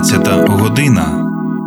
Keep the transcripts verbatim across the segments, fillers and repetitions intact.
дванадцята година.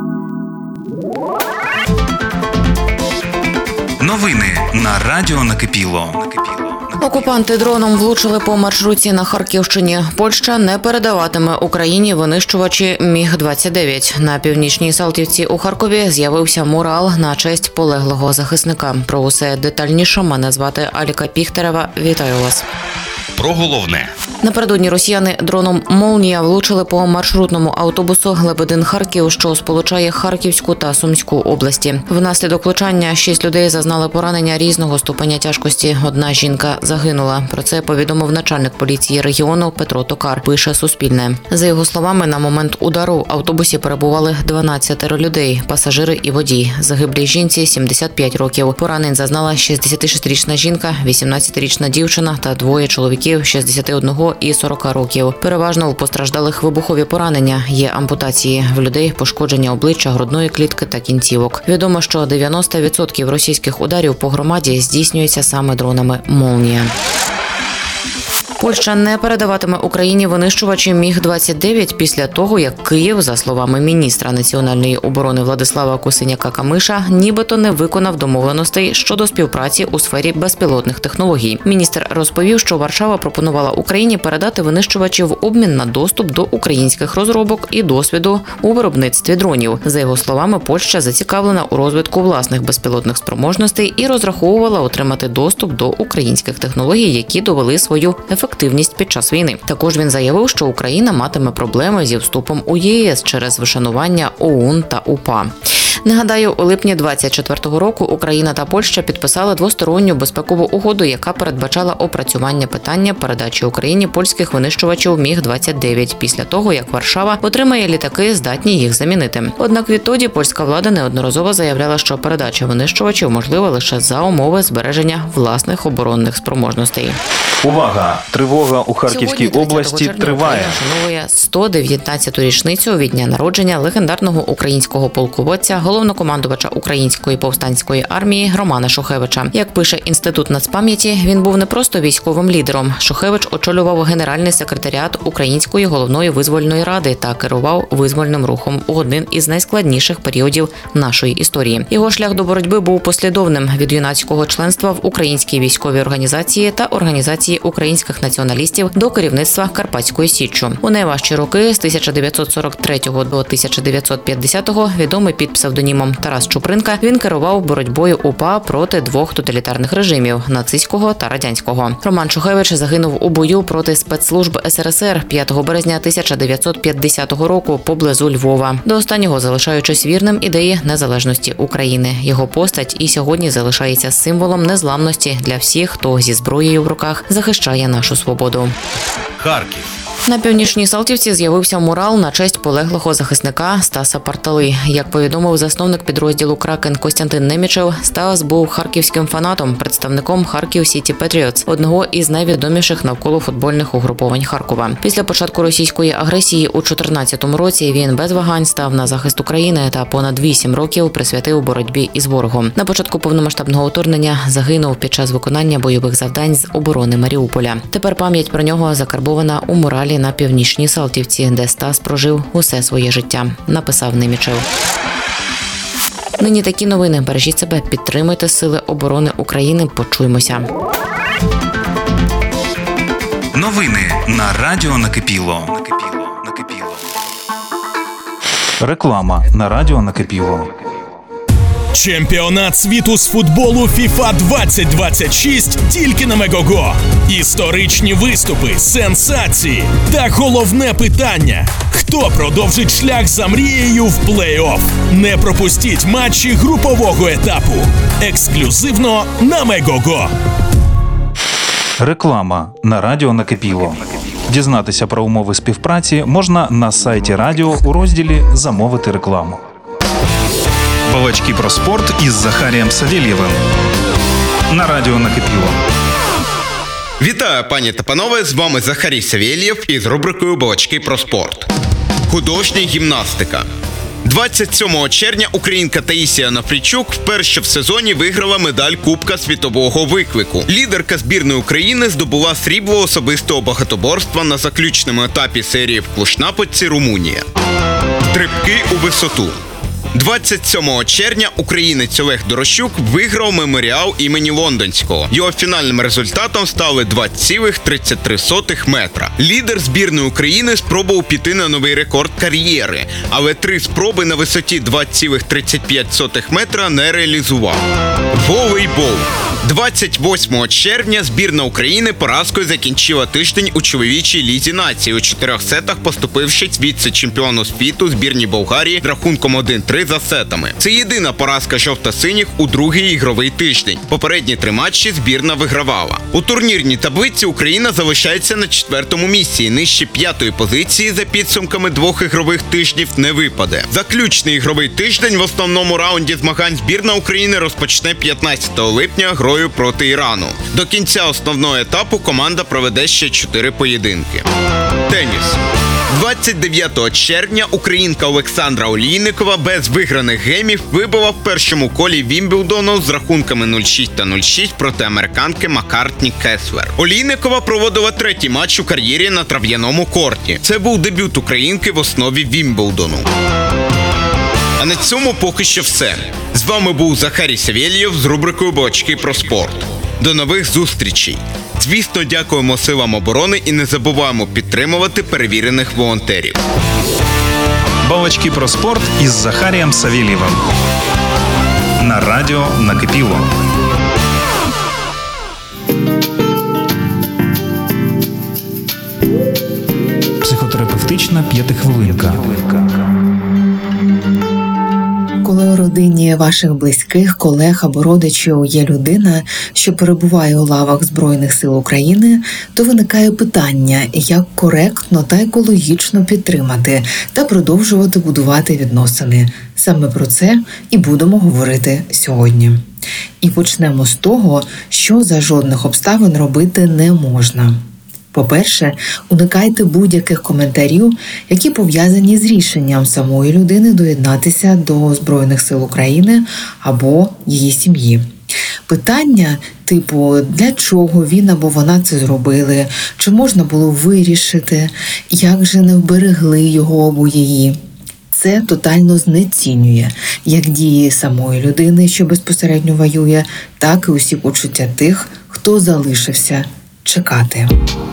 Новини на радіо Накипіло. Окупанти дроном влучили по маршрутці на Харківщині. Польща не передаватиме Україні винищувачі Міг двадцять дев'ять. На північній Салтівці у Харкові з'явився мурал на честь полеглого захисника. Про усе детальніше мене звати Аліка Піхтерева. Вітаю вас. Про головне. Напередодні росіяни дроном «Молнія» влучили по маршрутному автобусу Лебедин-Харків, що сполучає Харківську та Сумську області. Внаслідок влучання шість людей зазнали поранення різного ступеня тяжкості. Одна жінка загинула. Про це повідомив начальник поліції регіону Петро Токар, пише Суспільне. За його словами, на момент удару в автобусі перебували дванадцять людей, пасажири і водій. Загиблій жінці сімдесят п'ять років. Поранень зазнала шістдесятишестирічна жінка, вісімнадцятирічна дівчина та двоє чоловіків шістдесят один і сорок років. Переважно у постраждалих вибухові поранення, є ампутації. В людей пошкодження обличчя, грудної клітки та кінцівок. Відомо, що дев'яносто відсотків російських ударів по громаді здійснюється саме дронами «Молнія». Польща не передаватиме Україні винищувачі Міг двадцять дев'ять після того, як Київ, за словами міністра національної оборони Владислава Косиняка-Камиша, нібито не виконав домовленостей щодо співпраці у сфері безпілотних технологій. Міністр розповів, що Варшава пропонувала Україні передати винищувачі в обмін на доступ до українських розробок і досвіду у виробництві дронів. За його словами, Польща зацікавлена у розвитку власних безпілотних спроможностей і розраховувала отримати доступ до українських технологій, які довели свою ефективність. Ефективність під час війни. Також він заявив, що Україна матиме проблеми зі вступом у ЄС через вишанування ОУН та УПА. Нагадаю, у липні двадцять четвертого року Україна та Польща підписали двосторонню безпекову угоду, яка передбачала опрацювання питання передачі Україні польських винищувачів Міг двадцять дев'ять після того, як Варшава отримає літаки, здатні їх замінити. Однак відтоді польська влада неодноразово заявляла, що передача винищувачів можлива лише за умови збереження власних оборонних спроможностей. Увага! Тривога у Харківській області триває. Україна вшановує сто дев'ятнадцяту річницю від дня народження легендарного українського полководця, головнокомандувача Української повстанської армії Романа Шухевича. Як пише Інститут нацпам'яті, він був не просто військовим лідером. Шухевич очолював Генеральний секретаріат Української головної визвольної ради та керував визвольним рухом у один із найскладніших періодів нашої історії. Його шлях до боротьби був послідовним – від юнацького членства в Українській військовій організації та Організації українських націоналістів до керівництва Карпатською Січчю. У найважчі роки з тисяча дев'ятсот сорок третього до тисяча дев'ятсот п'ятдесятого, відомий під псевдонімом Тарас Чупринка, він керував боротьбою УПА проти двох тоталітарних режимів – нацистського та радянського. Роман Шухевич загинув у бою проти спецслужб ес ер ес ер п'ятого березня тисяча дев'ятсот п'ятдесятого року поблизу Львова, до останнього залишаючись вірним ідеї незалежності України. Його постать і сьогодні залишається символом незламності для всіх, хто зі зброєю в руках захищає нашу свободу. Харків. На північній Салтівці з'явився мурал на честь полеглого захисника Стаса Партали. Як повідомив засновник підрозділу «Кракен» Костянтин Немічев, Стас був харківським фанатом, представником Харків Сіті Петріотс, одного із найвідоміших навколо футбольних угруповань Харкова. Після початку російської агресії у чотирнадцятому році він без вагань став на захист України та понад вісім років присвятив боротьбі із ворогом. На початку повномасштабного вторгнення загинув під час виконання бойових завдань з оборони Маріуполя. Тепер пам'ять про нього закарбована у муралі на північній Салтівці, де Стас прожив усе своє життя, написав Немічев. Нині такі новини. Бережіть себе, підтримуйте Сили оборони України. Почуємося. Новини на радіо Накипіло. Реклама на радіо Накипіло. Чемпіонат світу з футболу фіфа двадцять двадцять шість тільки на Мегого. Історичні виступи, сенсації та головне питання – хто продовжить шлях за мрією в плей-офф? Не пропустіть матчі групового етапу. Ексклюзивно на Мегого. Реклама на радіо Накипіло. Дізнатися про умови співпраці можна на сайті радіо у розділі «Замовити рекламу». Балачки про спорт із Захарієм Савєлєвим. На радіо Накипіло. Вітаю, пані та панове, з вами Захарій Савєлєв із рубрикою «Балачки про спорт». Художня гімнастика. двадцять сьомого червня українка Таїсія Нафрійчук вперше в сезоні виграла медаль Кубка світового виклику. Лідерка збірної України здобула срібло особистого багатоборства на заключному етапі серії в Клушнаподці, Румунія. Стрибки у висоту. двадцять сьомого червня українець Олег Дорощук виграв меморіал імені Лондонського. Його фінальним результатом стали два цілих тридцять три сотих метра. Лідер збірної України спробував піти на новий рекорд кар'єри, але три спроби на висоті два цілих тридцять п'ять сотих метра не реалізував. Волейбол. двадцять восьмого червня збірна України поразкою закінчила тиждень у чоловічій лізі нації, у чотирьох сетах поступившись віце-чемпіону світу збірній Болгарії з рахунком один-три за сетами. Це єдина поразка жовто-синіх у другий ігровий тиждень. Попередні три матчі збірна вигравала. У турнірній таблиці Україна залишається на четвертому місці і нижче п'ятої позиції за підсумками двох ігрових тижнів не випаде. Заключний ігровий тиждень в основному раунді змагань збірна України розпочне п'ятнадцятого липня грою проти Ірану. До кінця основного етапу команда проведе ще чотири поєдинки. Теніс. двадцять дев'ятого червня українка Олександра Олійникова без виграних геймів вибила в першому колі Вімблдону з рахунками нуль шість та нуль шість проти американки Маккартні Кеслер. Олійникова проводила третій матч у кар'єрі на трав'яному корті. Це був дебют українки в основі Вімблдону. А на цьому поки що все. З вами був Захарій Савєлєв з рубрикою «Балачки про спорт». До нових зустрічей! Звісно, дякуємо силам оборони і не забуваємо підтримувати перевірених волонтерів. Балачки про спорт із Захарієм Савєлєвим. На радіо «Накипіло». Психотерапевтична п'ятихвилинка. Коли у родині ваших близьких, колег або родичів є людина, що перебуває у лавах Збройних сил України, то виникає питання, як коректно та екологічно підтримати та продовжувати будувати відносини. Саме про це і будемо говорити сьогодні. І почнемо з того, що за жодних обставин робити не можна. По-перше, уникайте будь-яких коментарів, які пов'язані з рішенням самої людини доєднатися до Збройних сил України або її сім'ї. Питання типу «для чого він або вона це зробили?», «чи можна було вирішити?», «як же не вберегли його або її?». Це тотально знецінює як дії самої людини, що безпосередньо воює, так і усі почуття тих, хто залишився чекати.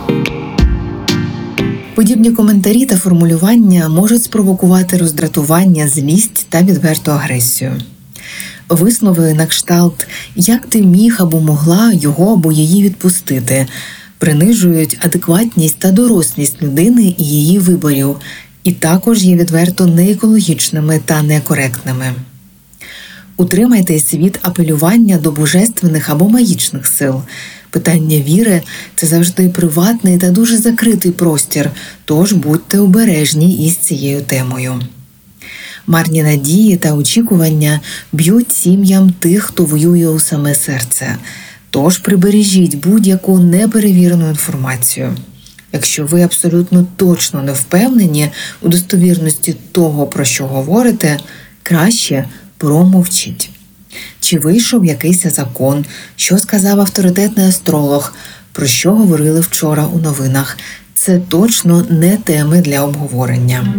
Подібні коментарі та формулювання можуть спровокувати роздратування, злість та відверту агресію. Виснови на кшталт «як ти міг або могла його або її відпустити» принижують адекватність та дорослість людини і її виборів, і також є відверто неекологічними та некоректними. Утримайтесь від апелювання до божественних або магічних сил. Питання віри – це завжди приватний та дуже закритий простір, тож будьте обережні із цією темою. Марні надії та очікування б'ють сім'ям тих, хто воює у саме серце, тож прибережіть будь-яку неперевірену інформацію. Якщо ви абсолютно точно не впевнені у достовірності того, про що говорите, краще промовчіть. Чи вийшов якийсь закон, що сказав авторитетний астролог, про що говорили вчора у новинах. Це точно не теми для обговорення.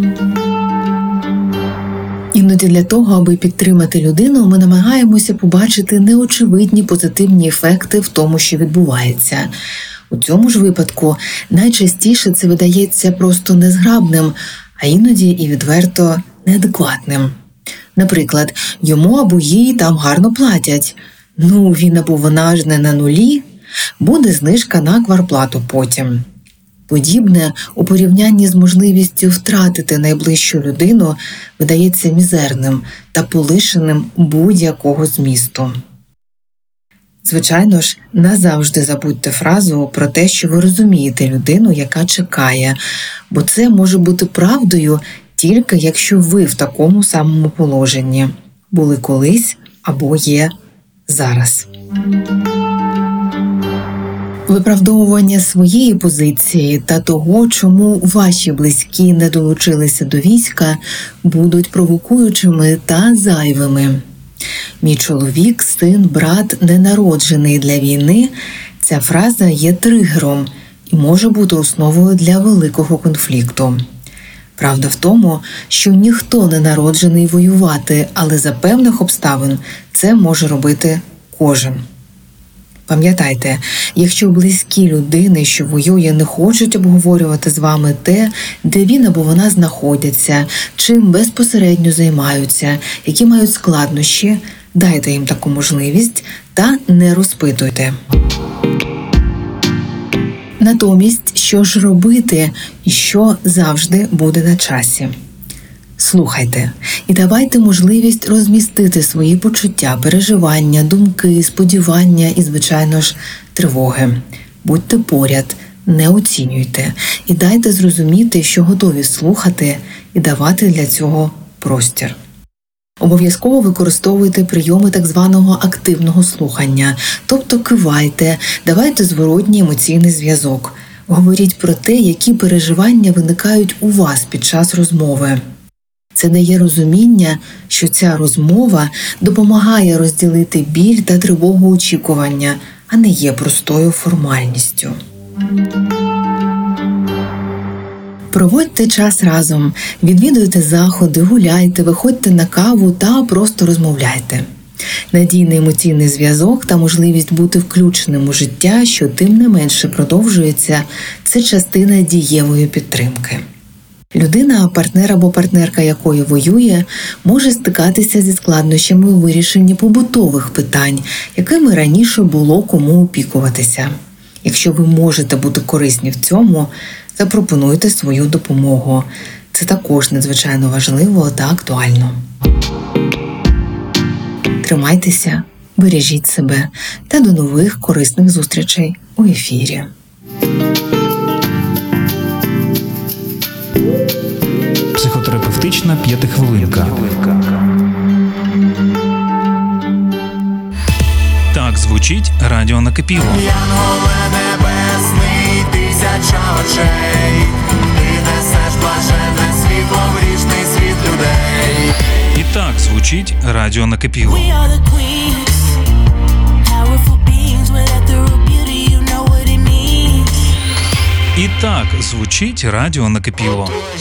Іноді для того, аби підтримати людину, ми намагаємося побачити неочевидні позитивні ефекти в тому, що відбувається. У цьому ж випадку найчастіше це видається просто незграбним, а іноді і відверто неадекватним. Наприклад, йому або їй там гарно платять. Ну, він або вона ж не на нулі. Буде знижка на квартплату потім. Подібне у порівнянні з можливістю втратити найближчу людину видається мізерним та полишеним будь-якого змісту. Звичайно ж, назавжди забудьте фразу про те, що ви розумієте людину, яка чекає, бо це може бути правдою тільки якщо ви в такому самому положенні були колись або є зараз. Виправдовування своєї позиції та того, чому ваші близькі не долучилися до війська, будуть провокуючими та зайвими. «Мій чоловік, син, брат не народжений для війни» – ця фраза є тригером і може бути основою для великого конфлікту. Правда в тому, що ніхто не народжений воювати, але за певних обставин це може робити кожен. Пам'ятайте, якщо близькі людини, що воює, не хочуть обговорювати з вами те, де він або вона знаходяться, чим безпосередньо займаються, які мають складнощі, дайте їм таку можливість та не розпитуйте. Натомість, що ж робити і що завжди буде на часі? Слухайте і давайте можливість розмістити свої почуття, переживання, думки, сподівання і, звичайно ж, тривоги. Будьте поряд, не оцінюйте і дайте зрозуміти, що готові слухати і давати для цього простір. Обов'язково використовуйте прийоми так званого активного слухання, тобто кивайте, давайте зворотній емоційний зв'язок. Говоріть про те, які переживання виникають у вас під час розмови. Це дає розуміння, що ця розмова допомагає розділити біль та тривогу очікування, а не є простою формальністю. Проводьте час разом, відвідуйте заходи, гуляйте, виходьте на каву та просто розмовляйте. Надійний емоційний зв'язок та можливість бути включеним у життя, що тим не менше продовжується, це частина дієвої підтримки. Людина, партнер або партнерка якої воює, може стикатися зі складнощами у вирішенні побутових питань, якими раніше було кому опікуватися. Якщо ви можете бути корисні в цьому, запропонуйте свою допомогу. Це також надзвичайно важливо та актуально. Тримайтеся, бережіть себе та до нових корисних зустрічей у ефірі. Психотерапевтична п'ятихвилинка. Так звучить радіо накипіло. Янголе небесний, тисяча очей, ти несеш блаженне світло в грішний світ людей. І так звучить радіо накипіло. We are the queens, powerful beings with ethereal beauty, you know what it means. І так звучить радіо накипіло.